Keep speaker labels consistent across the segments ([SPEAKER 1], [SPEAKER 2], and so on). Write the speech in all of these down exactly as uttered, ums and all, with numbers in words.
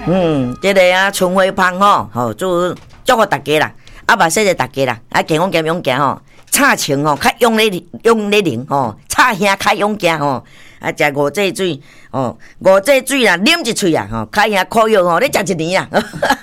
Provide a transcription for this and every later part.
[SPEAKER 1] 嗯，这个啊，春花芳吼，吼，祝祝福大家啦，啊，嘛谢谢大家啦，啊，健康健勇行吼，炒青吼，较勇咧勇咧灵吼，炒兄较勇行吼，啊，食五济水哦，五济水啦，啉一喙啊，吼，较兄可药吼，你食一年啊，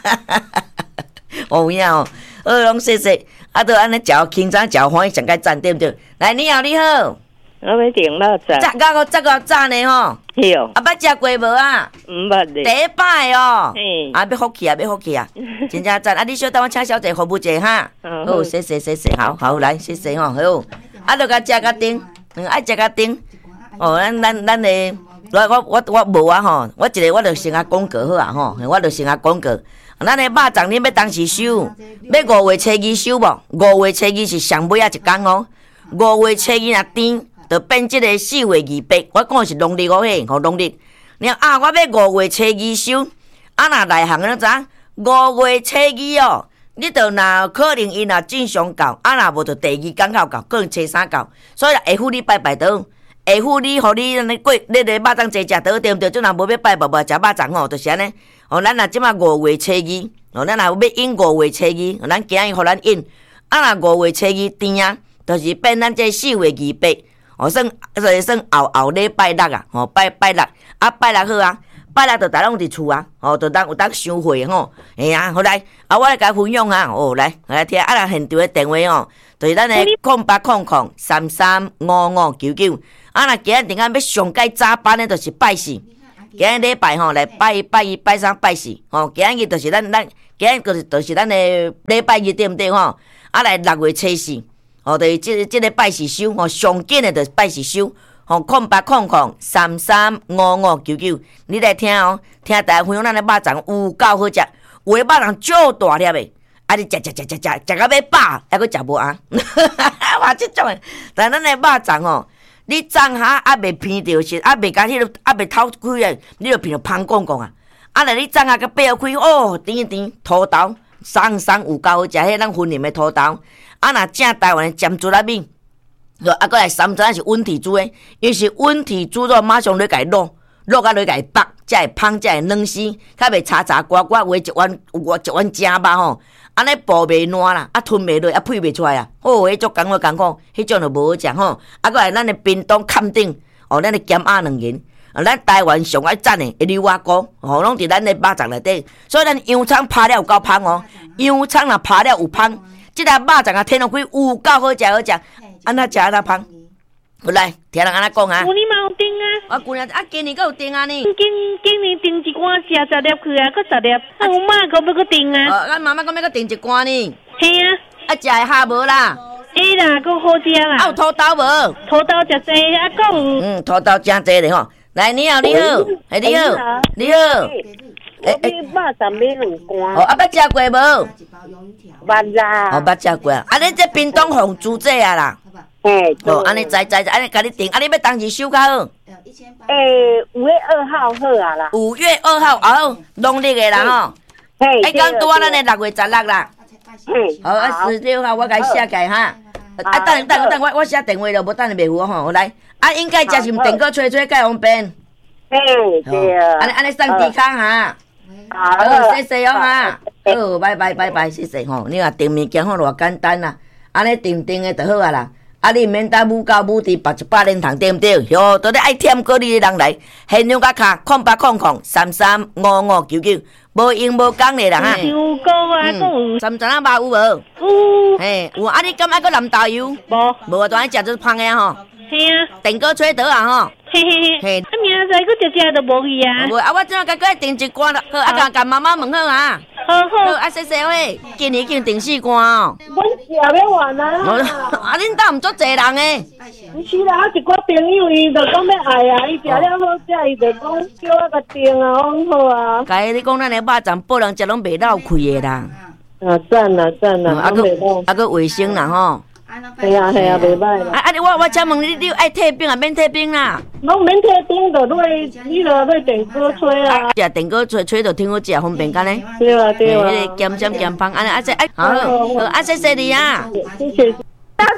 [SPEAKER 1] 有影吼，好拢谢谢，啊，都安尼食轻松食欢喜，上该赞对不对？来，你好，你好。
[SPEAKER 2] 我要订肉粽，
[SPEAKER 1] 早到个早个早呢吼，
[SPEAKER 2] 是哦，
[SPEAKER 1] 啊，捌食过无啊？
[SPEAKER 2] 毋捌咧，
[SPEAKER 1] 第一摆哦，
[SPEAKER 2] 嘿，
[SPEAKER 1] 啊，要福气啊，要福气啊，真正赞！啊，你小等我请小姐服务者哈，好，谢谢谢谢，好好来，谢谢吼，好，啊，著甲食甲丁，嗯，爱食甲丁，哦，咱咱咱的，我我我我无啊吼，我一个我著先啊广告好啊吼，我著先啊广告，咱的肉粽你要当时收，要五月初二收无？五月初二是上尾啊一天哦，五月初二若甜。就变即个四月二八，我讲的是农历哦嘿，吼农历。你啊，我要五月初二收，啊若内行你知？五月初二哦，你着若可能伊若正常到，啊若无就第二刚好到，可能初三到。所以下晡你拜拜倒，下晡你互你安尼过，你个肉粽坐食倒对毋对？即若无要拜拜无食肉粽吼，就是安尼。哦，咱若即马五月初二，哦，咱若要应五月初二，咱今日互咱应。啊若五月初二甜啊，就是变咱这四月二八。哦，算就是算后后礼拜六啊，吼拜拜六，啊拜六好啊，拜六就大家拢伫厝啊，吼就当有当相会吼，哎呀，好来，啊我来甲分享啊，哦来来听，啊来现场的电话哦，就是咱的空八空空三三五五九九，啊若今日点解要上届早班的，就是拜四，今日礼拜吼来拜拜一拜三拜四，吼今日就是咱咱今日就是就是咱的礼拜日对毋对吼？啊来六月初四。哦，就是即即个拜四收，吼上紧的就是拜四收，吼空八空空三三五五九九，你来听哦，听大家分享咱的肉粽有够好食，有的肉粽足大粒的，啊你食食食食食食到要饱，还佫食无啊，哇即种的，但咱的肉粽吼，你粽下还袂偏着是，还袂甲迄个还袂透开诶，你就偏着芳公公啊，啊来你粽下甲掰开，哦甜甜土豆，松松有够好食，迄咱婚宴的土豆。啊，若正台湾的尖猪肉面，就啊，搁来三层是温体猪的，因为是温体猪肉，马上你家卤，卤甲你家爆，才会芳，才会软丝，较袂柴柴呱呱，话一碗有一碗正肉吼，安尼爆袂烂啦，啊吞袂落，啊配袂出来啊，哦，迄种艰苦艰苦，迄种就无好食吼。啊，搁来咱的冰冻坎顶，哦，咱的咸鸭两仁，啊，咱台湾上爱赞的牛蛙膏，哦，拢伫咱的肉粽内底，所以咱洋葱拍了有够芳哦，洋葱若拍了有芳。即个肉粽啊，天落开有够好食好食，安怎食安怎芳。好来，听人安怎讲啊？
[SPEAKER 2] 旧年嘛有订啊，
[SPEAKER 1] 啊，旧年啊，今年阁有订啊呢？
[SPEAKER 2] 今今年订一罐四十粒去啊，搁十粒，啊，我妈阁要搁订啊。
[SPEAKER 1] 哦，咱妈妈讲要搁订一罐呢。
[SPEAKER 2] 嘿啊，
[SPEAKER 1] 啊，食会下无啦？
[SPEAKER 2] 会啦，搁好食啦。
[SPEAKER 1] 啊，有土豆无？
[SPEAKER 2] 土豆食济，啊，搁有。
[SPEAKER 1] 嗯，土豆真济咧吼。来，你好，你好，哎，你好，你好。
[SPEAKER 2] 我要肉粽买两罐。
[SPEAKER 1] 哦，啊，捌食过无？
[SPEAKER 2] 捌啦。
[SPEAKER 1] 哦，捌食过啊。啊，你这冰冻红猪仔啊啦。
[SPEAKER 2] 嘿。
[SPEAKER 1] 哦，安尼知知，安尼甲你订，啊，你要当时收较好。
[SPEAKER 2] 诶，五月二号好啊啦。
[SPEAKER 1] 五月二号哦，农历的啦吼。
[SPEAKER 2] 嘿。
[SPEAKER 1] 哎，刚拄啊，咱的六月十六啦。
[SPEAKER 2] 嘿。
[SPEAKER 1] 好，啊，十六号我甲你写起哈。啊，等等等，我我写电话了，无等你袂赴吼。来，啊，应该食是毋电锅吹吹介方便。
[SPEAKER 2] 嘿，对啊。
[SPEAKER 1] 安尼安尼送健康哈。好，谢谢哦哈。好，拜拜拜拜，谢谢吼。你若订物件吼偌简单啦，安尼订订的就好啊啦。啊，你免搭母狗母猪，拔一百年糖对毋对？哟，都咧爱添果你的人来，现场甲卡空八空空三三五五九九，无用无讲的啦哈。
[SPEAKER 2] 香菇啊，搁有
[SPEAKER 1] 三层肉有无？
[SPEAKER 2] 有。
[SPEAKER 1] 嘿，有啊，你敢爱搁蓝豆油？
[SPEAKER 2] 无。
[SPEAKER 1] 无啊，当然食就是芳的吼。
[SPEAKER 2] 嘿啊。
[SPEAKER 1] 电锅吹倒啊吼。
[SPEAKER 2] 嘿嘿嘿。啊，明仔载搁食食都无去啊。
[SPEAKER 1] 无啊，我即马甲佮订一罐好，啊，甲甲妈妈问好啊。
[SPEAKER 2] 好好，
[SPEAKER 1] 啊，谢谢喂，今年已经订四罐哦。
[SPEAKER 2] 阮食要完啊！
[SPEAKER 1] 啊，恁兜毋足济人诶。
[SPEAKER 2] 毋是啦，我一个朋友伊就讲要爱啊，伊食了好食，伊就讲叫我甲订啊，讲好啊。
[SPEAKER 1] 甲你讲，咱诶肉粽不能食拢袂漏开诶啦。
[SPEAKER 2] 啊，赞啦赞啦，
[SPEAKER 1] 啊个啊个卫生啦吼。
[SPEAKER 2] 系啊系啊，袂歹啦。
[SPEAKER 1] 啊啊！我我请问你，你爱退冰啊？免退冰啦？
[SPEAKER 2] 拢免退冰，就落你落落电锅吹啊。
[SPEAKER 1] 食电锅吹吹就挺好食，方便干嘞。
[SPEAKER 2] 对啊对啊。
[SPEAKER 1] 迄个咸咸咸芳，安尼啊这哎好，好啊谢谢你啊。
[SPEAKER 2] 谢谢。大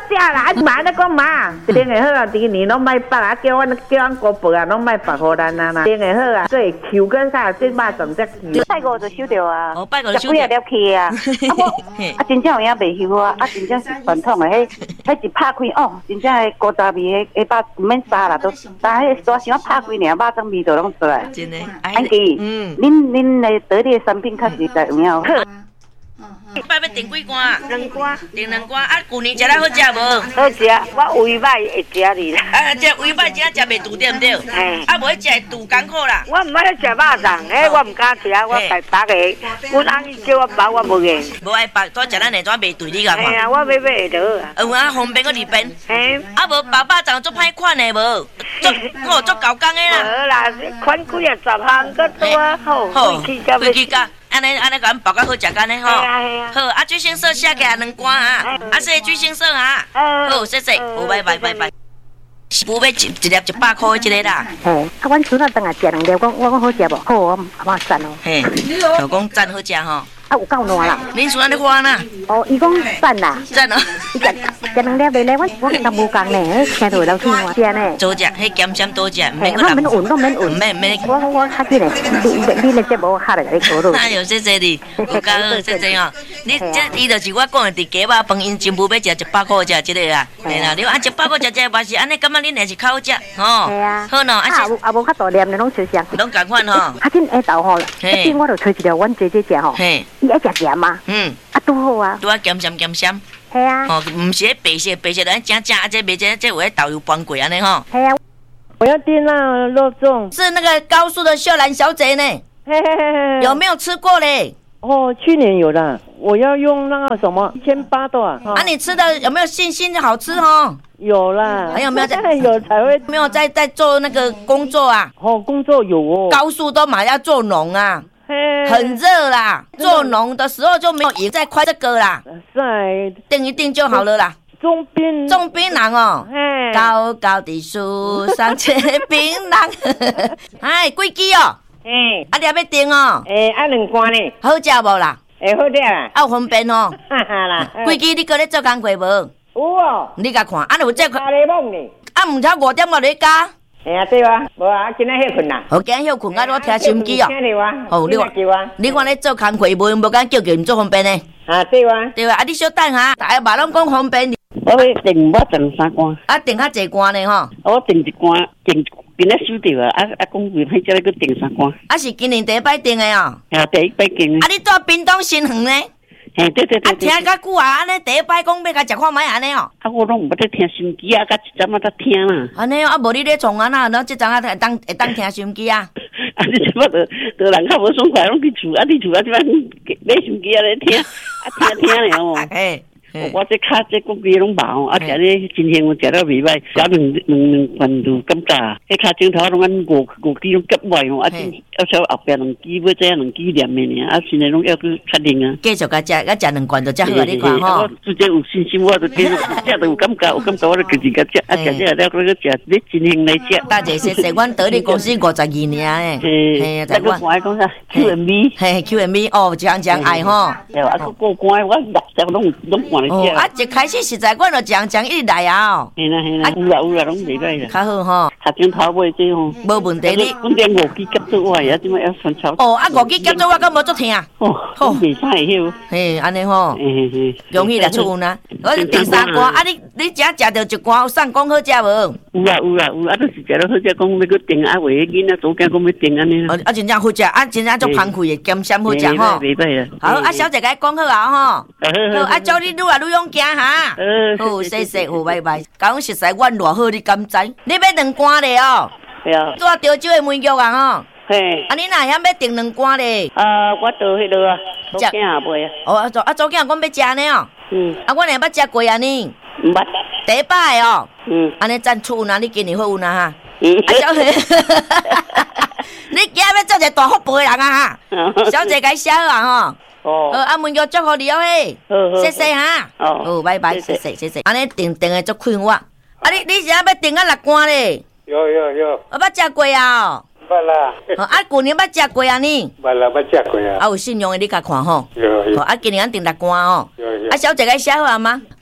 [SPEAKER 3] 食啦，啊妈咧讲妈，一定会好啊，第二年拢卖白啊，叫阮叫阮姑婆啊，拢卖白互咱啊嘛，一定会好啊，对，Q 跟啥，这肉粽才 Q。
[SPEAKER 4] 拜五就收着啊，
[SPEAKER 1] 哦，拜五就收
[SPEAKER 4] 着。了去啊，啊无啊真正有影袂收啊，啊真正是传统的，迄迄一拍开哦，真正的古早味，迄迄把唔免杀啦，都但迄大想拍开尔，肉粽味道拢出来。
[SPEAKER 1] 真的，
[SPEAKER 4] 安吉，嗯，恁恁的得力的产品较实在有影。
[SPEAKER 1] 拜要订几罐？
[SPEAKER 4] 两罐，
[SPEAKER 1] 订两罐。啊，旧年食了好食无？
[SPEAKER 4] 好食，我胃歹会食你啦。
[SPEAKER 1] 啊，这胃歹真正食袂住对毋对？
[SPEAKER 4] 嘿，
[SPEAKER 1] 啊，无迄食会住艰苦啦。
[SPEAKER 4] 我毋爱食肉粽，迄我毋敢食，我家包个，阮阿姨叫我包，我无愿。
[SPEAKER 1] 无爱包，拄食咱下怎袂对你甲看？
[SPEAKER 4] 嘿啊，我要买会到啊。
[SPEAKER 1] 有啊，方便个里边。
[SPEAKER 4] 嘿，
[SPEAKER 1] 啊无包肉粽做歹款的无？做好做搞工的啦。
[SPEAKER 4] 好啦，款几啊十项个多，好，
[SPEAKER 1] 好，
[SPEAKER 4] 飞机甲
[SPEAKER 1] 飞机甲。安尼安尼，甲阮包甲好食干呢吼。好，啊，巨星社写起来两罐啊，啊，说巨星社啊。好，谢谢，好，拜拜拜拜。不买一一粒一百块的这个啦。
[SPEAKER 4] 嘿，啊，阮孙仔当下食两粒，我我讲好食无？好，我我赞哦。
[SPEAKER 1] 嘿，就讲赞好食吼。
[SPEAKER 4] 啊，有够烂啦！
[SPEAKER 1] 恁孙仔咧花呐？
[SPEAKER 4] 哦，伊讲赞啦，
[SPEAKER 1] 赞哦。
[SPEAKER 4] 伊食食两粒袂咧，我我人无共呢，听到老听话食呢。
[SPEAKER 1] 多食，迄咸咸多食，
[SPEAKER 4] 免个免运，都免运。
[SPEAKER 1] 免免。
[SPEAKER 4] 我我较紧嘞，你你你节目我下来甲你讨论。
[SPEAKER 1] 哎呦，谢谢你，有够好，谢谢哦。你这伊就是我讲的，伫鸡肉饭因真无要食一百块食即个啊。嘿啦，你按一百块食这嘛是安尼，感觉恁也是较好食吼。
[SPEAKER 4] 系啊。
[SPEAKER 1] 好喏，啊
[SPEAKER 4] 是啊无较大粒的拢相像。
[SPEAKER 1] 拢共款吼。
[SPEAKER 4] 较紧下昼吼，一点我就吹一条，阮姐姐食吼。
[SPEAKER 1] 嘿。
[SPEAKER 4] 伊爱食咸嘛。
[SPEAKER 1] 嗯，
[SPEAKER 4] 啊，拄好啊，
[SPEAKER 1] 拄啊咸咸咸咸，
[SPEAKER 4] 系啊，
[SPEAKER 1] 哦，唔是迄白色白色，咱正正啊，这白这这有迄豆油翻过安尼吼，
[SPEAKER 4] 系啊，
[SPEAKER 2] 我要订那肉粽，
[SPEAKER 1] 是那个高速的秀兰小姐呢，
[SPEAKER 2] 嘿嘿嘿嘿，
[SPEAKER 1] 有没有吃过嘞？
[SPEAKER 2] 哦，去年有的，我要用那个什么一千八的啊，
[SPEAKER 1] 啊，你吃的有没有信心好吃哦？
[SPEAKER 2] 有啦，
[SPEAKER 1] 还有没有在
[SPEAKER 2] 有才会
[SPEAKER 1] 没有在在做那个工作啊？
[SPEAKER 2] 哦，工作有哦，
[SPEAKER 1] 高速都马要做农啊。很热啦，做农的时候就没有赢在快这个啦，
[SPEAKER 2] 在
[SPEAKER 1] 定一定就好了啦。
[SPEAKER 2] 种槟
[SPEAKER 1] 种槟榔哦，高高的树上结槟榔，哎，几支哦？
[SPEAKER 2] 哎，
[SPEAKER 1] 啊，你要订哦？
[SPEAKER 2] 哎，啊两罐呢？
[SPEAKER 1] 好食无啦？
[SPEAKER 2] 哎，好食啦，
[SPEAKER 1] 啊有方便哦。
[SPEAKER 2] 哈哈啦，
[SPEAKER 1] 几支你搁咧做工课无？
[SPEAKER 2] 有哦。
[SPEAKER 1] 你甲看，啊有这个。
[SPEAKER 2] 阿里梦呢？
[SPEAKER 1] 啊，毋超五点我咧加。
[SPEAKER 2] 哎呀，对啊，无啊，今仔休困啦。
[SPEAKER 1] 好，今仔休困，啊，我听收音机哦。
[SPEAKER 2] 听着啊。
[SPEAKER 1] 哦，你看，你看咧做工课，无无敢叫叫，毋做方便呢？
[SPEAKER 2] 啊，对啊。
[SPEAKER 1] 对啊，啊，你小等下，大家嘛拢讲方便。
[SPEAKER 5] 我要订我订三罐。
[SPEAKER 1] 啊，订较济罐呢吼。
[SPEAKER 5] 我订一罐，订今仔收着啊，啊啊，讲为歹，才来去订三罐。
[SPEAKER 1] 啊，是今年第一摆订的哦。
[SPEAKER 5] 啊，第一摆订的。
[SPEAKER 1] 啊，你住屏东新园呢？
[SPEAKER 5] 嘿，对对对。啊，
[SPEAKER 1] 听较久啊，安尼第一摆讲要甲食看卖安尼哦。
[SPEAKER 5] 啊，我拢毋捌得听收音机啊，甲一阵仔才听啦。
[SPEAKER 1] 安尼哦，啊，无你咧创啊呐，然后即阵啊会当会当听收音机啊。
[SPEAKER 5] 啊，你即摆着着人较无爽快，拢去厝啊，伫厝啊即摆买收音机啊咧听，啊听听了哦。
[SPEAKER 1] 嘿。
[SPEAKER 5] 我这卡这个个拢麻哦，啊，食咧真香，我食了袂歹，食两两两罐就感觉，迄卡镜头拢按五五支拢夹坏哦，啊，要稍后边两支要这两支念的尔，啊，现在拢要去确定啊。
[SPEAKER 1] 继续甲食，甲食两罐就才好，你看吼。
[SPEAKER 5] 我直接有信心，我就继续食，就有感觉，有感觉我就继续甲食，啊，食食了了，搁食，你真香来食。
[SPEAKER 1] 大姐谢谢，阮得力公司五十二年诶，
[SPEAKER 5] 嘿，在我看讲啥 Q M B，
[SPEAKER 1] 嘿 Q M B 哦，常常爱吼。
[SPEAKER 5] 对啊，个过关我六十拢拢看。
[SPEAKER 1] 哦，啊，一开始实在，阮就常常一直来啊。
[SPEAKER 5] 嘿啦嘿啦，有啦有啦，拢袂歹啦。
[SPEAKER 1] 较好吼。
[SPEAKER 5] 下镜头买这吼。
[SPEAKER 1] 无问题，你。
[SPEAKER 5] 阮连五支夹做我呀，即摆要穿超。
[SPEAKER 1] 哦，啊，五支夹做我敢无做听。
[SPEAKER 5] 哦，好，袂使会晓。
[SPEAKER 1] 嘿，安尼吼。
[SPEAKER 5] 嘿嘿嘿。
[SPEAKER 1] 容易来出运啊！我是第三罐，啊，你你只食着一罐，有送讲好食无？
[SPEAKER 5] 有啊有啊有啊，都是食了好食，讲要去订啊，为囡仔早间讲要订安尼啦。
[SPEAKER 1] 哦，啊，真正好食，啊，真正足澎湃的，咸咸好食吼。
[SPEAKER 5] 袂歹啦。
[SPEAKER 1] 好，啊，小姐甲讲好啊吼。好，啊，祝你愈来愈勇敢哈。好，谢谢，好，拜拜。讲实在，阮偌好，你敢知？你要两罐咧哦。
[SPEAKER 5] 对啊。
[SPEAKER 1] 做潮州的梅肉啊吼。
[SPEAKER 5] 嘿。
[SPEAKER 1] 啊，你哪样要订两罐咧？
[SPEAKER 5] 啊，我倒迄落啊，早囝也买啊。
[SPEAKER 1] 哦，啊，早啊，早囝阮要食呢哦。嗯。啊，阮也捌食过啊呢。
[SPEAKER 5] 毋捌。
[SPEAKER 1] 第一摆哦。
[SPEAKER 5] 嗯。
[SPEAKER 1] 安尼赞出啊，你今年好有呐哈。嗯。啊，小姐，你今日要做一个大福报的人啊哈。小姐该写好啊吼。哦，好，啊，文玉祝福你哦嘿，谢谢哈，哦，好，拜拜，谢谢谢谢，安尼定定的足快活，啊，你你是要要订啊六罐咧？
[SPEAKER 6] 有有有，
[SPEAKER 1] 我捌食过啊，
[SPEAKER 6] 捌啦，
[SPEAKER 1] 啊，旧年捌食过啊呢？
[SPEAKER 6] 捌啦，捌食过啊，
[SPEAKER 1] 啊，有信用的你甲看吼，
[SPEAKER 6] 有有，
[SPEAKER 1] 啊，今年定六罐哦，
[SPEAKER 6] 有有，
[SPEAKER 1] 啊，小姐该写好啊吗？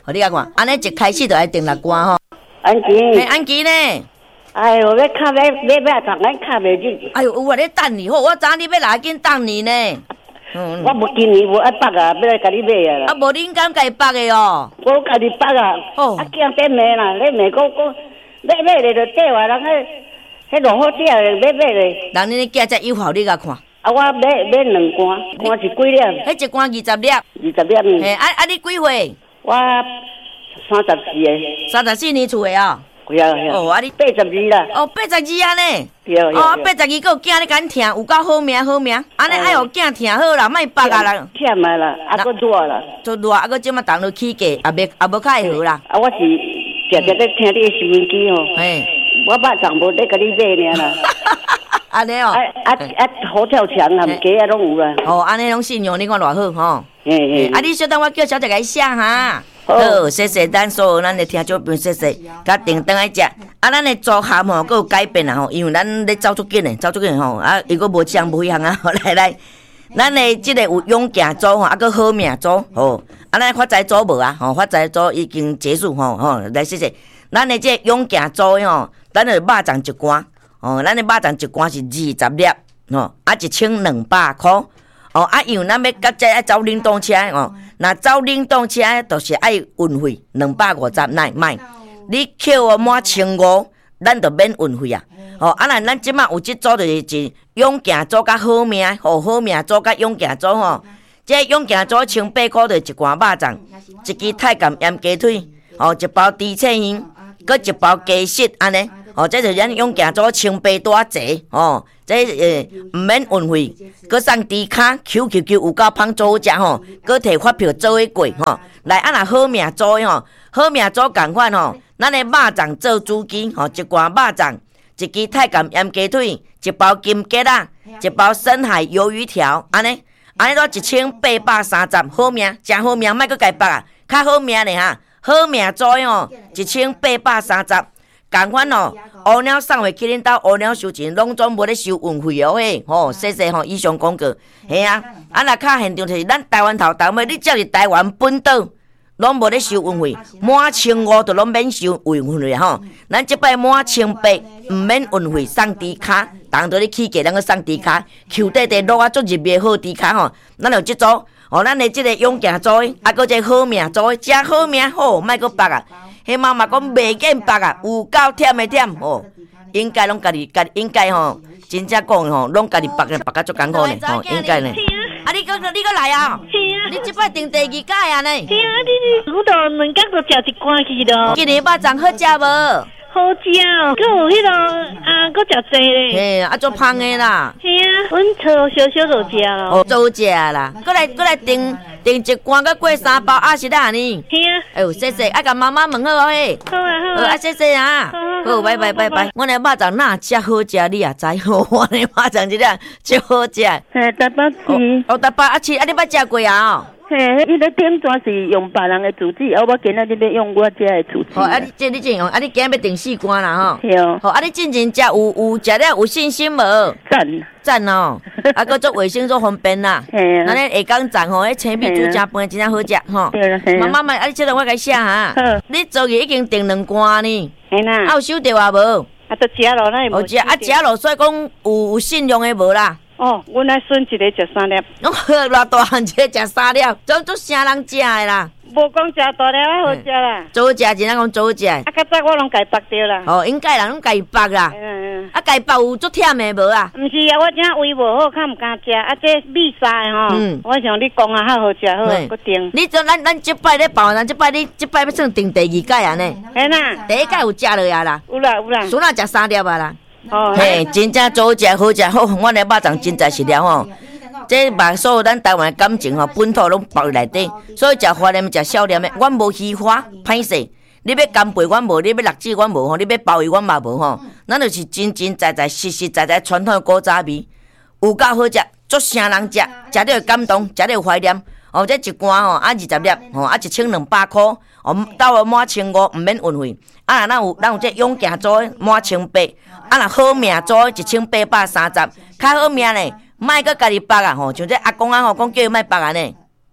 [SPEAKER 1] 互你甲看，安尼一开始就爱订六罐吼。
[SPEAKER 6] 安琪，
[SPEAKER 1] 嘿，安琪呢？
[SPEAKER 6] 哎呦，要卡买买买糖，咱卡袂进。
[SPEAKER 1] 哎呦，有啊，咧等你好，我知你要来紧等你呢。
[SPEAKER 6] 嗯，我无今年无爱绑啊，要来甲你买啊啦。
[SPEAKER 1] 啊，无恁敢家己绑的哦？
[SPEAKER 6] 我家己绑啊。
[SPEAKER 1] 哦。
[SPEAKER 6] 啊，惊得卖啦，咧卖讲讲买买咧就缀话人迄迄落好食咧，买买咧。
[SPEAKER 1] 人恁咧寄只有效，你甲看。
[SPEAKER 6] 啊，我买买两罐，罐是几粒？
[SPEAKER 1] 迄一罐二十粒。
[SPEAKER 6] 二十粒。
[SPEAKER 1] 嘿，啊啊，你几岁？
[SPEAKER 6] 我三十四个。
[SPEAKER 1] 三十四年厝的哦。
[SPEAKER 6] 对啊，
[SPEAKER 1] 哦，啊你
[SPEAKER 6] 八十二啦。
[SPEAKER 1] 哦，八十二啊呢。
[SPEAKER 6] 对啊。
[SPEAKER 1] 哦，八十二个囝你敢听，有够好命好命。安尼爱互囝听好啦，莫绑啊啦。
[SPEAKER 6] 忝啊啦，啊搁热啦。
[SPEAKER 1] 做热，啊搁即马当落起价，也袂也无较会好啦。
[SPEAKER 6] 啊，我是常常咧听你的收音机吼。
[SPEAKER 1] 嘿。
[SPEAKER 6] 我肉粽无咧甲你买尔啦。
[SPEAKER 1] 安尼哦。
[SPEAKER 6] 啊啊啊！好跳墙啊，价啊拢有啦。
[SPEAKER 1] 哦，安尼拢信用，你看偌好吼。
[SPEAKER 6] 嘿嘿。
[SPEAKER 1] 啊，你小等我叫小姐甲伊写哈。好，谢谢咱所有咱的听众朋友，谢谢，甲订等来食。啊，咱的组合吼，佫有改变啦吼，因为咱咧走出紧的，走出紧吼，啊，伊佫无像无样啊，来来，咱的即个有勇行组吼，啊，佫好命组吼，啊，咱发财组无啊，吼，发财组已经结束吼，吼，来谢谢，咱的即个勇行组吼，咱的肉粽一罐，哦，咱的肉粽一罐是二十粒，吼，啊，一千两百箍。哦，啊，因为咱要甲这爱走冷冻车哦，若走冷冻车，就是爱运费两百五十，乃卖。你扣我满千五，咱就免运费啊。哦，啊，咱咱即马有即组就是一勇行组甲好命，哦，好命组甲勇行组吼。这勇行组千八箍就一罐肉粽，一支太监盐鸡腿，哦，一包猪翅鱼，搁一包鸡翅安尼。哦，这就是咱勇行组千八多济哦。这诶毋免运费，搁送猪卡 Q Q Q 有够芳做好食吼，搁摕发票做伙过吼。来啊，若好命做吼，好命做共款吼，咱的肉粽做主机吼，一罐肉粽，一支太监盐鸡腿，一包金桔仔，一包深海鱿鱼条，安尼安尼都一千八百三十，好命真好命，莫搁家绑啊，较好命咧哈，好命做吼，一千八百三十。共款哦，乌鸟送回去恁兜，乌鸟收钱，拢总无咧收运费哦嘿，吼，谢谢吼，以上广告，嘿啊，啊若较现场就是咱台湾头头尾，你只要是台湾本岛，拢无咧收运费，满千五就拢免收运费吼。咱即摆满千八毋免运费，送猪卡，当做你起价，咱个送猪卡，Q 弟弟落啊足入味好猪卡吼，咱有即组，哦，咱的即个勇行组的，啊，搁一个好命组的，真好命好，莫搁绑啊。迄妈妈讲袂见绑啊，有够忝的忝哦，应该拢家己家应该吼，真正讲吼，拢家己绑嘅绑甲足艰苦呢，吼，应该呢。啊，你搁你搁来啊？
[SPEAKER 6] 是啊。
[SPEAKER 1] 你即摆订第二届啊呢？
[SPEAKER 6] 是啊，你你我都两工都食一罐去咯。
[SPEAKER 1] 今年肉粽好食无？
[SPEAKER 6] 好食哦，佮有迄个啊，佮食济咧。
[SPEAKER 1] 嘿，啊，足芳的啦。
[SPEAKER 6] 是啊，阮炒小小就食咯。
[SPEAKER 1] 哦，做食啦，搁来搁来订订一罐，佮过三包啊是啦呢。
[SPEAKER 6] 是啊。
[SPEAKER 1] 哎呦，谢谢，爱甲妈妈问好嘿。
[SPEAKER 6] 好啊好啊。
[SPEAKER 1] 啊，谢谢啊。好，拜拜拜拜。阮的肉粽哪遮好食，你也知吼？阮的肉粽真正足好食。
[SPEAKER 6] 嘿，台北市。
[SPEAKER 1] 哦，台北啊市，啊你捌食过啊？
[SPEAKER 6] 嘿，伊咧顶全是用别人的主旨，啊，我今仔日要用我遮的主旨。
[SPEAKER 1] 哦，啊你这你真用，啊你今日要订四罐啦吼。
[SPEAKER 6] 对哦。
[SPEAKER 1] 哦，啊你进前食有有食了有信心无？
[SPEAKER 6] 赞。
[SPEAKER 1] 赞哦，啊，搁做卫生做方便啦。
[SPEAKER 6] 嘿啊。
[SPEAKER 1] 咱咧下港站吼，迄青米煮正饭真正好食吼。
[SPEAKER 6] 对啦，嘿。
[SPEAKER 1] 妈妈妈，啊你这个我甲写哈。好。你昨日已经订两罐呢。
[SPEAKER 6] 嘿啦。
[SPEAKER 1] 啊有收到啊无？
[SPEAKER 6] 啊，都食咯，咱
[SPEAKER 1] 有食，啊食咯，所以讲有有信用的无啦。
[SPEAKER 6] 哦，阮来孙一个食三粒。
[SPEAKER 1] 哦，偌大汉一个食三粒，总总啥人食的啦？
[SPEAKER 6] 无讲食大粒啊，好食啦。
[SPEAKER 1] 做食真正讲做食。啊，
[SPEAKER 6] 较早我拢家绑着啦。
[SPEAKER 1] 哦，应该人拢家绑啦。
[SPEAKER 6] 嗯嗯。
[SPEAKER 1] 啊，家绑有足忝的无啊？
[SPEAKER 6] 毋是啊，我正胃无好，较毋敢食。啊，这米沙的吼，嗯，我想你讲啊，较好食，好搁订。
[SPEAKER 1] 你做咱咱即摆咧包，咱即摆你即摆要算订第二届啊呢？
[SPEAKER 6] 嘿啦。
[SPEAKER 1] 第一届有食落啊啦。
[SPEAKER 6] 有啦有啦。
[SPEAKER 1] 孙仔食三粒啊啦。
[SPEAKER 6] 哦，
[SPEAKER 1] 嘿，真正做食好食好，阮的肉粽真在是了吼。这把所有咱台湾的感情吼，本土拢包内底，所以食花莲食少年的，阮无虚华歹势。你要干贝，阮无；你要辣子，阮无吼；你要鲍鱼，阮嘛无吼。咱就是真真在在、实实在在传统的古早味，有够好食，足啥人食，食了会感动，食了会怀念。哦，这一罐吼，啊二十粒，吼啊一千两百箍，哦到了满千五，毋免运费。啊，咱有咱有这勇行组满千八，啊若好命组一千八百三十，较好命咧，莫搁家己绑啊吼，像这阿公啊吼，讲叫伊莫绑安尼。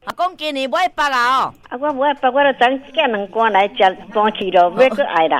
[SPEAKER 1] 啊，讲今年不爱拔啊哦。
[SPEAKER 6] 啊，我不爱拔，我就整寄两罐来食，搬去咯，要去爱啦。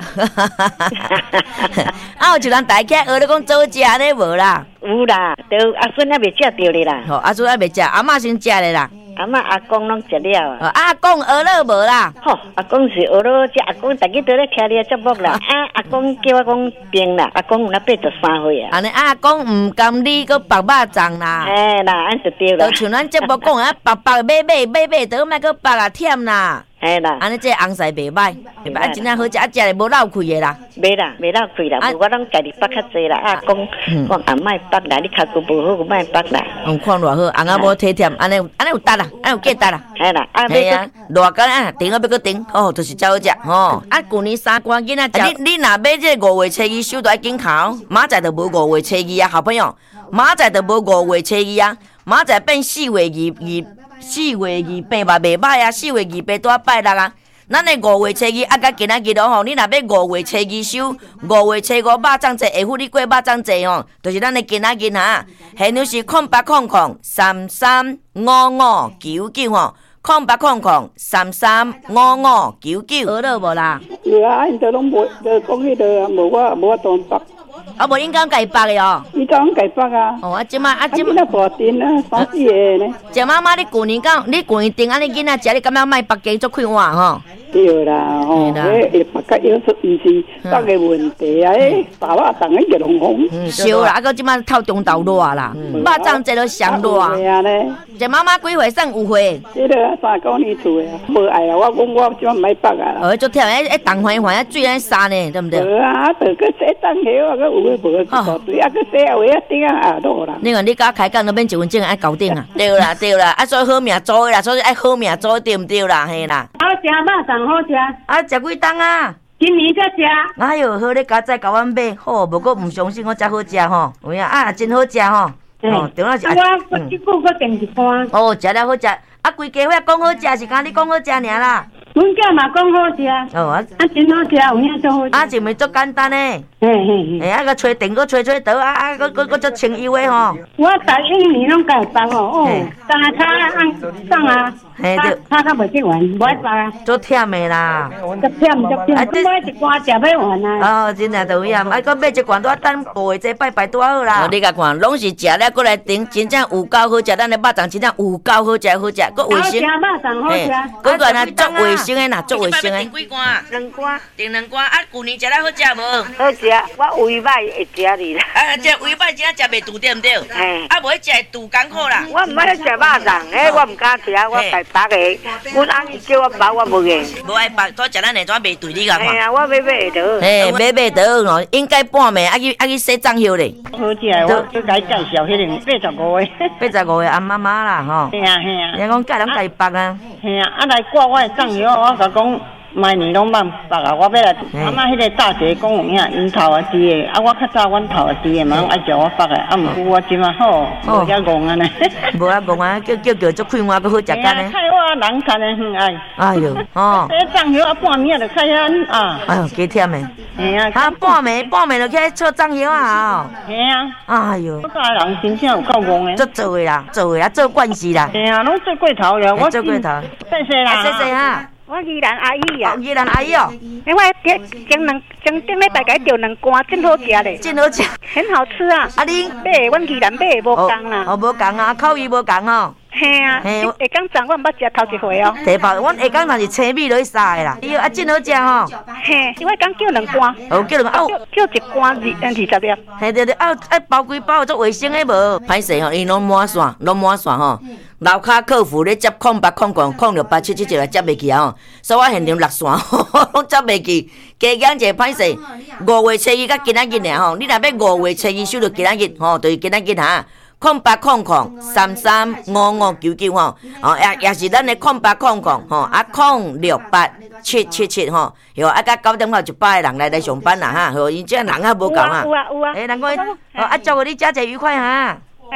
[SPEAKER 1] 啊，有一人大起学你讲做食安尼无啦？
[SPEAKER 6] 有啦，都阿孙还未食着哩啦。
[SPEAKER 1] 吼，阿孙还未食，阿嬷先食咧啦。
[SPEAKER 6] 阿嬷阿公拢食了啊。
[SPEAKER 1] 阿公学了无啦？
[SPEAKER 6] 吼，阿公是学了，这阿公逐日都咧听你的节目啦。啊，阿公叫我讲病啦，阿公有那八十三岁啊。
[SPEAKER 1] 安尼阿公唔甘你个拔肉粽啦。
[SPEAKER 6] 哎啦，安就对啦。
[SPEAKER 1] 就像咱节目讲啊，拔拔买买买买，都莫个拔啊忝啦。
[SPEAKER 6] 哎啦，
[SPEAKER 1] 安尼这红菜袂歹，袂歹，真正好食，啊食咧无漏气的啦。
[SPEAKER 6] 袂啦，袂漏气啦，无我拢家己拔较济啦。啊，讲讲阿莫拔啦，你脚骨无好，莫拔啦。
[SPEAKER 1] 嗯，看偌好，红啊无体贴，安尼安尼有值啦，安尼有价值啦。
[SPEAKER 6] 哎啦，啊，
[SPEAKER 1] 系啊，偌干啊，顶啊要搁顶，哦，就是真好食吼。啊，旧年三关囡仔食，你你若买这五月初二收到紧考，明仔就无五月初二啊，好朋友，明仔就无五月初二啊，明仔变四月二二。四月二八嘛袂歹啊，四月二八拄啊拜六啊。咱的五月初二啊，甲今仔日咯吼，你若要五月初二收，五月初五肉粽节，下晡你过肉粽节吼，就是咱的今仔日哈。现在是空八空空三三五五九九吼，空八空空三三五五九九。学了无啦？
[SPEAKER 7] 有啊，因都拢无，就讲迄个无我无我当拔。
[SPEAKER 1] 啊，无应该改拔的哦。
[SPEAKER 7] 你讲改拔啊？
[SPEAKER 1] 哦，啊，即马啊，即
[SPEAKER 7] 马那大丁啊，三四个呢。
[SPEAKER 1] 郑妈妈，你旧年讲，你旧年订安尼囡仔食，你敢要卖拔鸡做开碗吼？
[SPEAKER 7] 对啦，吼，迄会拔甲腰出，毋是拔个问题啊，迄大肉当然热红红。
[SPEAKER 1] 嗯，烧啦，啊，个即马透中昼热啦，肉粽节都上热。
[SPEAKER 7] 会啊呢。
[SPEAKER 1] 郑妈妈几岁算有岁？
[SPEAKER 7] 这个啊，三九年厝的啊，无爱啊，我讲我即马唔爱拔啊。
[SPEAKER 1] 哦，做忝，迄迄冻环环啊，水安沙呢，对毋对？
[SPEAKER 7] 无啊，着个洗冻叶啊，个有诶无诶，大水啊，个洗啊，话啊顶啊下落啦。
[SPEAKER 1] 你看你甲开讲那边一分钟爱搞定啊？对啦，对啦，啊，所以好命做啦，所以爱好命做对毋对啦？嘿啦。
[SPEAKER 2] 好食肉粽好食。
[SPEAKER 1] 啊，食几冬啊？
[SPEAKER 2] 今年才食。
[SPEAKER 1] 哎哟，好咧，加再甲阮买，好，无过毋相信我才好食吼。有影啊，真好食吼。哦，对啦是。
[SPEAKER 2] 我我即久搁订一罐。
[SPEAKER 1] 哦，食了好食，啊，规家伙讲好食，是讲你讲好食尔啦。
[SPEAKER 2] 阮囝嘛讲好食。
[SPEAKER 1] 哦，啊，
[SPEAKER 2] 啊真好食，有影足好食。
[SPEAKER 1] 啊，是咪足简单诶？
[SPEAKER 2] 嘿嘿嘿。
[SPEAKER 1] 哎，啊个吹电，个吹吹倒，啊啊，个个个足清幽诶吼。
[SPEAKER 2] 我逐一年拢家拔哦，哦，当下擦按送啊，擦擦较袂去完，无爱拔啊。
[SPEAKER 1] 足忝诶啦。
[SPEAKER 2] 足忝足忝，买一罐食要完啊。
[SPEAKER 1] 哦，真正都有影，啊，搁买一罐多等过节拜拜多好啦。哦，你甲看，拢是食了过来顶，真正有够好食，咱的肉粽真正有够好食好食，搁卫生。
[SPEAKER 2] 好食肉粽好食。
[SPEAKER 1] 搁个若足卫生诶呐，足卫生诶。
[SPEAKER 6] 几罐？两罐。
[SPEAKER 1] 订两罐，啊，旧年食了好食无？
[SPEAKER 6] 好食，我胃歹会食哩啦。
[SPEAKER 1] 啊，这胃歹真正食袂住对毋对？
[SPEAKER 6] 嘿。
[SPEAKER 1] 啊，无迄食会住艰苦啦。
[SPEAKER 6] 我毋爱食肉粽，迄我毋敢食，我家拔个。阮阿姨叫我拔，我无愿。
[SPEAKER 1] 无爱拔，多食咱下怎袂对你甲看？
[SPEAKER 6] 嘿啊，我买买得。
[SPEAKER 1] 嘿，买买得哦，应该半暝，啊去啊去洗粽叶咧。
[SPEAKER 6] 好食，我去甲伊介绍迄个八十五个。
[SPEAKER 1] 八十五个阿妈妈啦，吼。
[SPEAKER 6] 嘿啊嘿啊。
[SPEAKER 1] 人讲家人家己拔啊。
[SPEAKER 6] 嘿啊，啊来挂我的粽叶，我甲讲。每年拢慢拔啊！我要来阿妈迄个大姐讲有影，因头啊滴的，啊我较早阮头啊滴的嘛，拢爱叫我拔的，啊毋过我即马好，无遐戆啊呢。
[SPEAKER 1] 无啊戆啊，叫叫叫做开碗，佫好食干呢。
[SPEAKER 6] 开我人看的很爱。
[SPEAKER 1] 哎哟，哦。
[SPEAKER 6] 这粽叶啊，半暝就开遐啊。
[SPEAKER 1] 哎哟，几忝的。
[SPEAKER 6] 嘿啊。
[SPEAKER 1] 啊，半暝半暝就起来做粽叶啊！
[SPEAKER 6] 嘿啊。
[SPEAKER 1] 哎哟。
[SPEAKER 6] 我家人真正有够戆的。
[SPEAKER 1] 做做的啦，做的啊，做惯势啦。
[SPEAKER 6] 嘿啊，拢做过头了，我
[SPEAKER 1] 做过头。
[SPEAKER 6] 谢谢啦。
[SPEAKER 1] 谢谢哈。
[SPEAKER 6] 我宜兰阿姨啊，
[SPEAKER 1] 宜兰阿姨哦，
[SPEAKER 6] 因为前两前顶礼拜家钓两罐，真好食嘞，
[SPEAKER 1] 真好食，
[SPEAKER 6] 很好吃啊。
[SPEAKER 1] 啊你
[SPEAKER 6] 买，阮宜兰买无共啦，
[SPEAKER 1] 哦无共啊，口味无共哦。
[SPEAKER 6] 嘿啊，下港粽我毋捌食头一回哦。
[SPEAKER 1] 地包，阮下港若是青米落去杀的啦，伊啊真好食吼。
[SPEAKER 6] 嘿，因为讲叫两罐，
[SPEAKER 1] 哦叫两罐，
[SPEAKER 6] 叫一罐二二十粒。
[SPEAKER 1] 嘿对对，啊啊包几包做卫生的无？歹势吼，伊拢满线，拢满线吼。楼骹客服咧接空八空空空六八七七就来接袂起啊吼，所以我现场六线拢接袂起，加减者歹势。五月初二甲今仔日尔吼，你若要五月初二收到今仔日吼，就是今仔日哈。空八空空三三五五九九吼，哦也也是咱的空八空空吼，啊空六八七七七吼，哟啊甲九点后一百个人来来上班啦哈，吼，因这人啊无够哈。
[SPEAKER 6] 有啊有啊。
[SPEAKER 1] 诶，难怪哦啊，祝你假期愉快哈。
[SPEAKER 6] 哎呀，我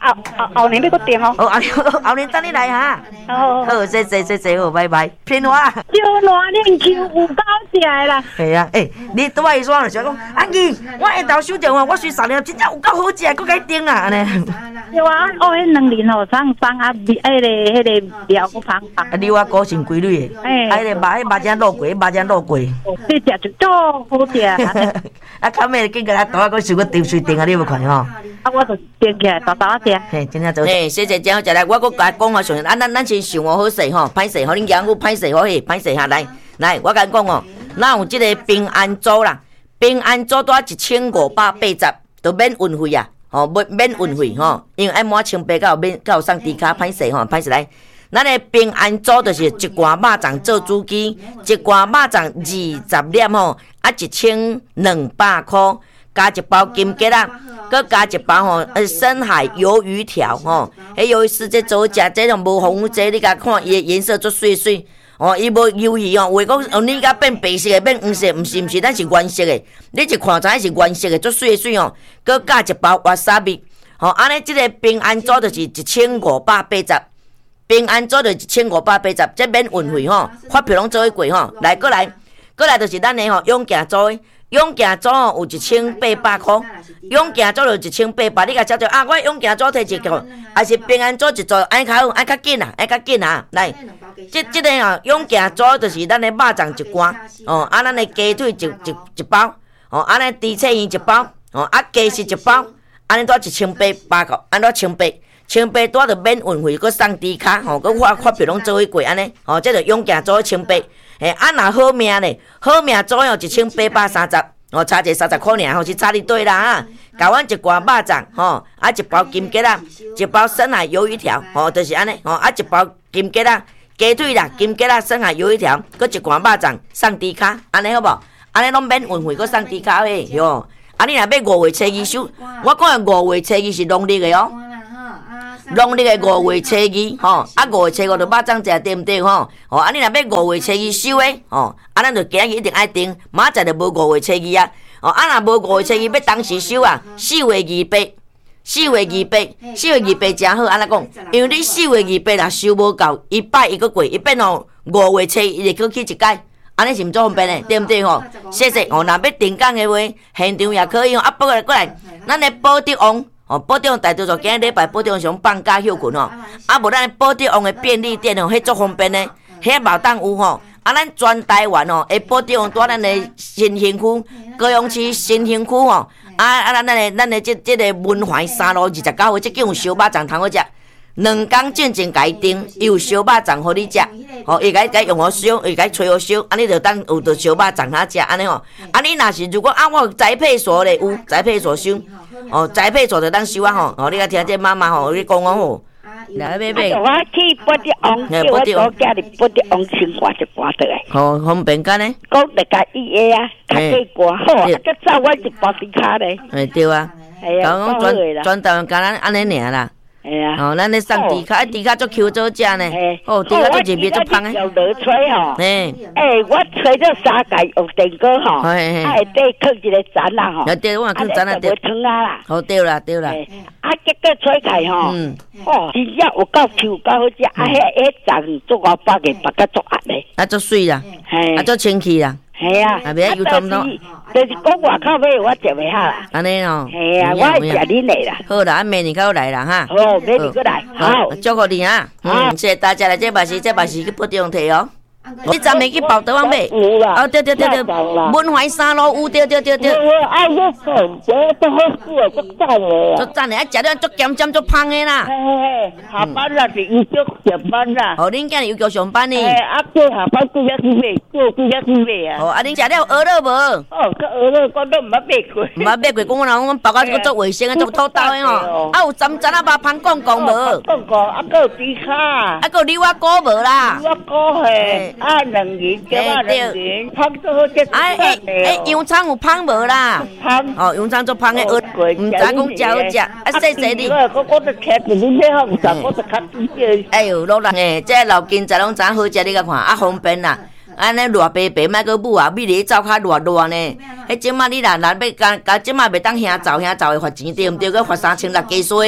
[SPEAKER 4] 后后后年要搁订哦。
[SPEAKER 1] 哦，后年后年等你来哈。
[SPEAKER 4] 好，
[SPEAKER 1] 好，谢谢谢谢，好，拜拜。偏话。
[SPEAKER 2] 烧烂恁球有够食的啦。
[SPEAKER 1] 系啊，诶，你拄仔伊说就想讲，阿姨，我下昼收着哦，我水三粒，真正有够好食，搁该订啦，安尼。
[SPEAKER 2] 对啊，哦，迄两年吼，上上啊，迄个迄个料搁芳芳。
[SPEAKER 1] 啊，你我高成规律的，
[SPEAKER 2] 哎，
[SPEAKER 1] 啊，迄个肉，迄肉浆肉桂，肉浆肉桂。
[SPEAKER 2] 你食就足好食。
[SPEAKER 1] 啊，较尾紧个来倒啊，搁想搁订水订啊，你有看吼？
[SPEAKER 2] 啊，我就订起来，豆豆啊食。
[SPEAKER 1] 嘿，真正做。嘿，谢谢真好食来，我搁甲讲啊，上，啊，咱咱先想我好势吼，歹势，互恁养父歹势好势，歹势下来，来，我甲你讲哦，咱有即个平安组啦，平安组多一千五百八十，就免运费啊。吼、哦，免免运费吼，因为爱满千八，才有免，才有送猪脚，歹势吼，歹势来。咱的平安组就是一罐肉粽做主机，一罐肉粽二十粒吼，啊一千两百块，加一包金桔啦，搁加一包吼，呃深海鱿鱼条吼，迄鱿鱼丝这做食，这种无红这你甲看伊的颜色足水水。哦，伊无鱿鱼哦，话讲哦，你甲变白色的，变黄色，毋是毋是，咱是原色的。你一看知影是原色的，足水水哦。佮加一包瓦萨比，吼、哦，安尼即个平安组就是一千五百八十，平安组就一千五百八十，这免运费吼，发票拢做伙过吼。来，过来，过来就是咱的吼，永健组的。永健组哦有一千八百块，永健组就一千八百，你甲照做啊！我永健组摕一个，还是平安组一组，爱较好，爱较紧啊，爱较紧啊！来，即即个哦，永健组就是咱的肉粽一罐，哦，啊，咱的鸡腿一一一包，哦，啊，咱猪切圆一包，哦，啊，鸡翅一包，安尼多一千八百块，安怎千八？千八多就免运费，佮送猪脚，吼，佮发发票拢做伙过安尼，哦，这就永健组千八。诶，啊若好命咧，好命组哦一千八百三十，哦差者三十块尔，吼是差你对啦哈。甲阮一罐肉粽，吼，啊一包金桔啦，一包深海鱿鱼条，吼就是安尼，吼啊一包金桔啦，鸡腿啦，金桔啦，深海鱿鱼条，佮一罐肉粽送猪脚，安尼好无？安尼拢免运费，佮送猪脚诶，哟。啊你若要五月初二收，我讲诶五月初二是农历诶哦。农历的五月初二，吼，啊五月初五就肉粽食对毋对吼？哦，啊你若要五月初二收的，吼，啊咱就今日一定爱订，明仔就无五月初二啊。哦，啊若无五月初二要当时收啊，四月二八，四月二八，四月二八真好，安怎讲？因为你四月二八若收无够，一摆伊个过，一变哦五月初伊就过去一届。安尼是毋做方便诶，对毋对吼？谢谢哦，若要定岗诶话，现场也可以哦。啊，过来过来，咱诶保德王。哦，保德王大多数今日礼拜保德王上放假休困吼，啊无咱保德王的便利店吼，迄足方便的，迄嘛当有吼。啊，咱全台湾哦，诶保德王在咱的新兴区、高雄市新兴区吼，啊啊咱咱的咱的即即个文怀三路二十九号，即间有烧肉粽通好食。两工进前甲伊订，伊有烧肉粽互你食，吼，伊甲伊甲用好烧，伊甲伊吹好烧，安尼就当有着烧肉粽通食，安尼吼。啊，你若是如果啊，我有宅配所咧，有宅配所收。哦，宅配做就当收啊吼！哦，你甲听这妈妈吼，你讲我吼，来买买。
[SPEAKER 8] 我去保德王，叫我多家哩保德王先挂一挂倒来。
[SPEAKER 1] 好方便干呢？
[SPEAKER 8] 讲大家伊个啊，较价挂好啊，再找我一包猪脚咧。
[SPEAKER 1] 哎对啊，讲讲全全台湾干咱安尼尔啦。
[SPEAKER 8] 系啊，
[SPEAKER 1] 哦，咱咧送猪脚，猪脚足 Q 做食呢。哦，猪脚足入味足香诶。
[SPEAKER 8] 有落吹吼。
[SPEAKER 1] 嘿。
[SPEAKER 8] 诶，我吹咗三界用电锅吼，啊下底放一个盏啦吼。
[SPEAKER 1] 对，我放盏啊对。
[SPEAKER 8] 无汤啊啦。
[SPEAKER 1] 好对啦对啦。
[SPEAKER 8] 啊，结果吹开吼，哦，真正有够 Q 够好食，啊，迄迄粽做五百个，白甲足压咧。
[SPEAKER 1] 啊，足水啦，啊，足清气啦。
[SPEAKER 8] 系啊，
[SPEAKER 1] 啊，别油汤汤。
[SPEAKER 8] 就是讲外口买我食袂下啦。
[SPEAKER 1] 安尼哦。
[SPEAKER 8] 系啊，我爱食恁的啦。
[SPEAKER 1] 好啦，啊，明年较来啦哈。
[SPEAKER 8] 好，明年过来。好，
[SPEAKER 1] 祝福你啊。嗯，谢谢大家来，这把是这把是去不用提哦。你昨暝去报德王买？
[SPEAKER 8] 有啦。
[SPEAKER 1] 哦，对对对对，文怀三路有对对对对。
[SPEAKER 8] 啊，我讲，这都好食，足赞的啊。
[SPEAKER 1] 足赞的，啊，食了足咸咸足芳的啦。
[SPEAKER 8] 嘿嘿，下班啦是有足上班啦。
[SPEAKER 1] 哦，恁今日有叫上班呢？
[SPEAKER 8] 哎，啊，叫下班几日去买？叫几日去买啊？
[SPEAKER 1] 哦，啊，恁食了鹅肉无？
[SPEAKER 8] 哦，个鹅肉我都毋捌买过。
[SPEAKER 1] 毋捌买过，讲我人阮包个足卫生的，足土豆的吼。啊，有针针啊，肉芳公公无？
[SPEAKER 8] 公公，啊，个有猪脚。
[SPEAKER 1] 啊，个有牛蛙膏无啦？
[SPEAKER 8] 牛蛙膏嘿，啊，两元。对对，芳做好食。
[SPEAKER 1] 哎哎哎，洋葱有芳无啦？
[SPEAKER 8] 芳
[SPEAKER 1] 哦，洋葱做芳的，唔知讲食好食，啊，细细哩。
[SPEAKER 8] 我我都吃不你买好唔食，我都较少食。
[SPEAKER 1] 哎呦，老人诶，这老金仔拢知好食，你甲看，啊方便啦。安尼热白白，莫搁母啊，米粒走较热热呢。迄即马你若若要甲甲即马袂当兄走兄走的罚钱对毋对？搁罚三千六加税。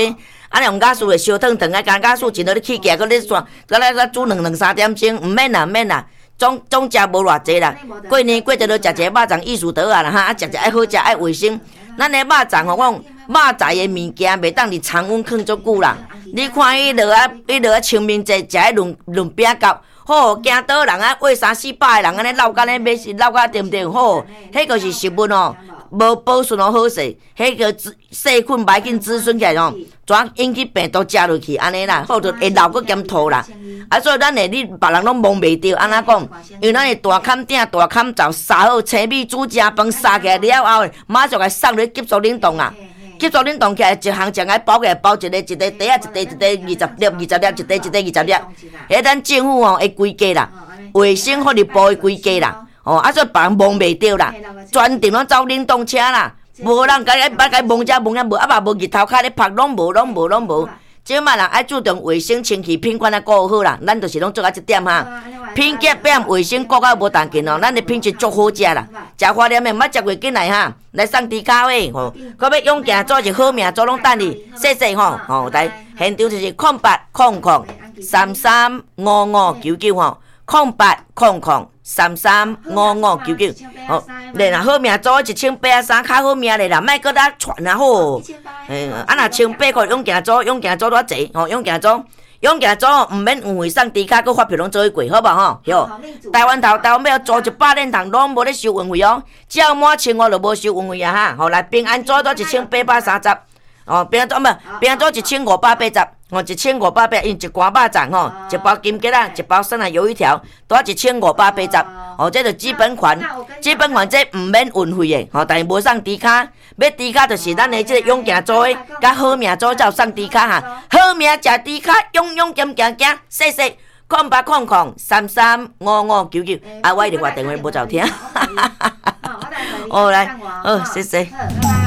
[SPEAKER 1] 安尼用家属的烧汤汤啊，干家属真到你起价，搁你算，搁来搁煮两两三点钟，毋免啦，毋免啦。总总食无偌济啦，过年过节都食一个肉粽意思倒啊啦哈，啊食食爱好食爱卫生。咱的肉粽吼，讲肉材的物件袂当伫常温放足久啦。你看伊落啊，伊落啊清明节食迄润润饼糕，吼，惊倒人啊，喂三四百个人安尼闹甲咧买是闹甲对毋对？吼，迄个是食物哦，无保存哦好势，迄个细菌歹紧滋生起来哦，怎引起病毒食落去安尼啦，或者会流搁兼吐啦。啊，所以咱的你别人拢摸袂着，安怎讲？因为咱的大坎顶、大坎灶杀好青米煮正饭，杀起来了后，马上来送入急速冷冻啊！急速冷冻起来，一行一个包起来，包一个一个袋啊，一袋一袋二十粒、二十粒，一袋一袋二十粒。迄咱政府哦会规价啦，卫生福利部会规价啦。哦，啊，所以别人摸袂着啦，专程拢走冷冻车啦，无人甲伊把甲伊摸遮摸遐无，啊嘛无日头开咧晒，拢无，拢无，拢无。即摆人爱注重卫生、清气、品管啊，顾好啦。咱就是拢做啊一点哈。品质比卫生顾到无同紧哦，咱的品质足好食啦。食花莲的毋捌食过进来哈，来送猪脚位吼。佮要勇行做一好命，做拢等你，细细吼吼来。现场就是空八空空三三五五九九吼，空八空空三三五五九九。吼，咧若好命做一千八啊三，较好命咧啦，莫搁咱传啊好。嗯，啊若千八块勇行做，勇行做偌济吼，勇行做。勇行组毋免运费送猪脚，佮发票拢做伙过，好无吼？哟，台湾头台湾要租一百年堂，拢无咧收运费哦，只要满千五就无收运费啊哈。吼，来平安组都一千八百三十，哦，平安组唔，平安组一千五百八十，哦，一千五百八，因一罐肉粽吼，一包金桔啊，一包酸菜鱿鱼条，都一千五百八十，哦，这就基本款，基本款这毋免运费的，吼，但是无送猪脚。要猪脚就是咱的这个勇行组的，甲好命组才有送猪脚哈。好命食猪脚，勇勇健健健，细细空八空空三三五五九九，啊，我一直话电话无照听，哦来，好，谢谢。